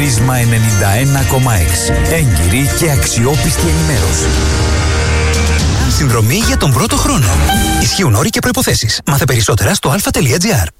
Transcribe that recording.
Πρίσμα 91,6. Έγκυρη και αξιόπιστη ενημέρωση. Συνδρομή για τον πρώτο χρόνο. Ισχύουν όροι και προϋποθέσεις. Μάθε περισσότερα στο alpha.gr.